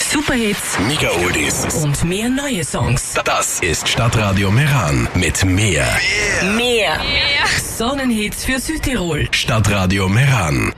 Superhits, Mega-Oldies und mehr neue Songs. Das ist Stadtradio Meran mit mehr. Mehr. Sonnenhits für Südtirol. Stadtradio Meran.